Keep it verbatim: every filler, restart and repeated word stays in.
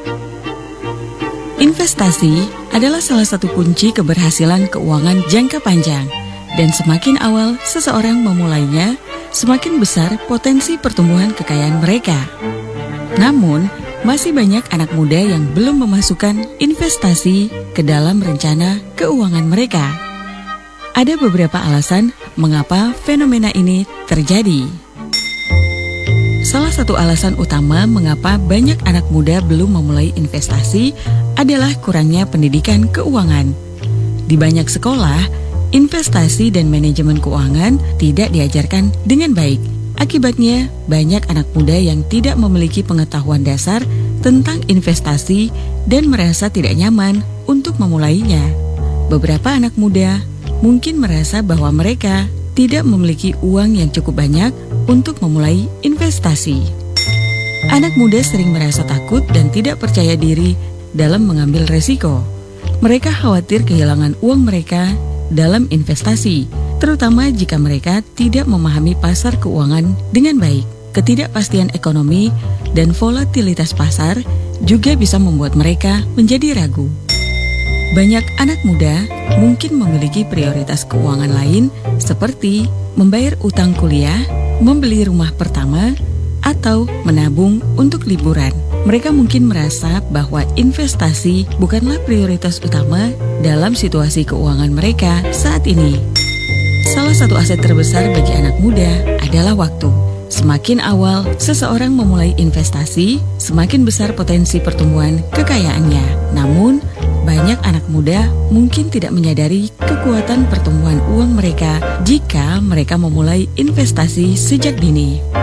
Investasi adalah salah satu kunci keberhasilan keuangan jangka panjang, dan semakin awal seseorang memulainya, semakin besar potensi pertumbuhan kekayaan mereka. Namun, masih banyak anak muda yang belum memasukkan investasi ke dalam rencana keuangan mereka. Ada beberapa alasan mengapa fenomena ini terjadi. Salah satu alasan utama mengapa banyak anak muda belum memulai investasi adalah kurangnya pendidikan keuangan. Di banyak sekolah, investasi dan manajemen keuangan tidak diajarkan dengan baik. Akibatnya, banyak anak muda yang tidak memiliki pengetahuan dasar tentang investasi dan merasa tidak nyaman untuk memulainya. Beberapa anak muda mungkin merasa bahwa mereka tidak memiliki uang yang cukup banyak untuk memulai investasi. Anak muda sering merasa takut dan tidak percaya diri dalam mengambil resiko. Mereka khawatir kehilangan uang mereka dalam investasi, terutama jika mereka tidak memahami pasar keuangan dengan baik. Ketidakpastian ekonomi dan volatilitas pasar juga bisa membuat mereka menjadi ragu. Banyak anak muda mungkin memiliki prioritas keuangan lain seperti membayar utang kuliah, membeli rumah pertama, atau menabung untuk liburan. Mereka mungkin merasa bahwa investasi bukanlah prioritas utama dalam situasi keuangan mereka saat ini. Salah satu aset terbesar bagi anak muda adalah waktu. Semakin awal seseorang memulai investasi, semakin besar potensi pertumbuhan kekayaannya. Namun, banyak anak muda mungkin tidak menyadari kekuatan pertumbuhan uang mereka jika mereka memulai investasi sejak dini.